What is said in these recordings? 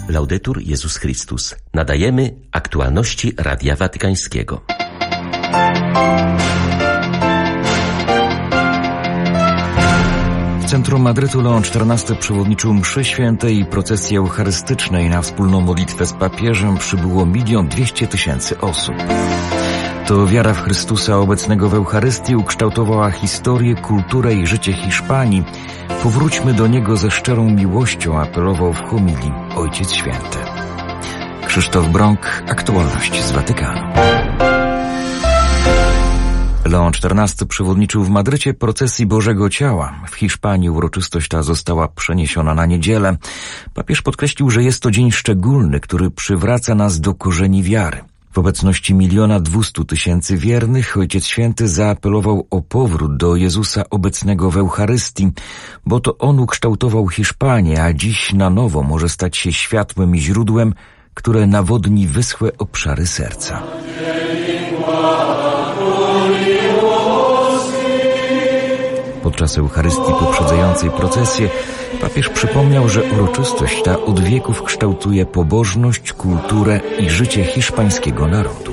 Laudetur Jezus Chrystus. Nadajemy aktualności Radia Watykańskiego. W centrum Madrytu Leon XIV przewodniczył mszy świętej i procesji eucharystycznej. Na wspólną modlitwę z papieżem przybyło 1 200 000 osób. To wiara w Chrystusa obecnego w Eucharystii ukształtowała historię, kulturę i życie Hiszpanii. Powróćmy do Niego ze szczerą miłością, apelował w homilii Ojciec Święty. Krzysztof Brąk, aktualności z Watykanu. Leon XIV przewodniczył w Madrycie procesji Bożego Ciała. W Hiszpanii uroczystość ta została przeniesiona na niedzielę. Papież podkreślił, że jest to dzień szczególny, który przywraca nas do korzeni wiary. W obecności 1 200 000 wiernych Ojciec Święty zaapelował o powrót do Jezusa obecnego w Eucharystii, bo to On ukształtował Hiszpanię, a dziś na nowo może stać się światłem i źródłem, które nawodni wyschłe obszary serca. Podczas Eucharystii poprzedzającej procesję papież przypomniał, że uroczystość ta od wieków kształtuje pobożność, kulturę i życie hiszpańskiego narodu.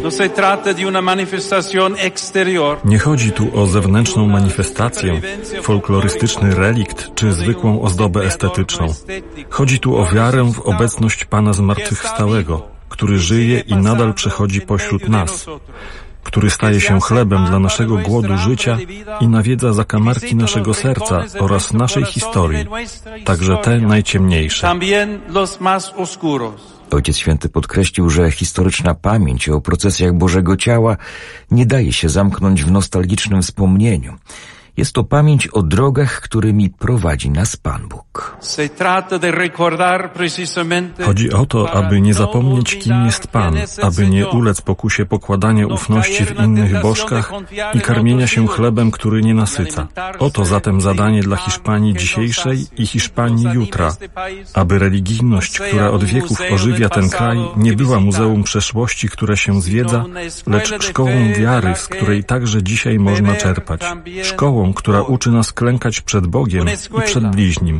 Nie chodzi tu o zewnętrzną manifestację, folklorystyczny relikt czy zwykłą ozdobę estetyczną. Chodzi tu o wiarę w obecność Pana Zmartwychwstałego, który żyje i nadal przechodzi pośród nas, który staje się chlebem dla naszego głodu życia i nawiedza zakamarki naszego serca oraz naszej historii, także te najciemniejsze. Ojciec Święty podkreślił, że historyczna pamięć o procesjach Bożego Ciała nie daje się zamknąć w nostalgicznym wspomnieniu. Jest to pamięć o drogach, którymi prowadzi nas Pan Bóg. Chodzi o to, aby nie zapomnieć, kim jest Pan, aby nie ulec pokusie pokładania ufności w innych bożkach i karmienia się chlebem, który nie nasyca. Oto zatem zadanie dla Hiszpanii dzisiejszej i Hiszpanii jutra, aby religijność, która od wieków ożywia ten kraj, nie była muzeum przeszłości, które się zwiedza, lecz szkołą wiary, z której także dzisiaj można czerpać. Szkołą, która uczy nas klękać przed Bogiem i przed bliźnim.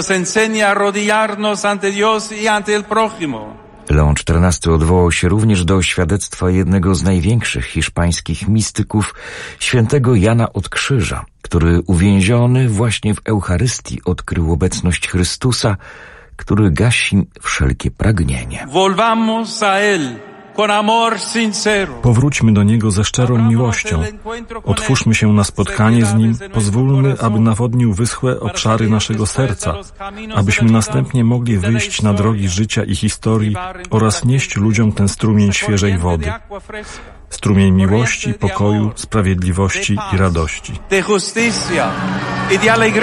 Leon XIV odwołał się również do świadectwa jednego z największych hiszpańskich mistyków, świętego Jana od Krzyża, który uwięziony właśnie w Eucharystii odkrył obecność Chrystusa, który gasi wszelkie pragnienie. Powróćmy do Niego ze szczerą miłością. Otwórzmy się na spotkanie z Nim, pozwólmy, aby nawodnił wyschłe obszary naszego serca, abyśmy następnie mogli wyjść na drogi życia i historii oraz nieść ludziom ten strumień świeżej wody. Strumień miłości, pokoju, sprawiedliwości i radości.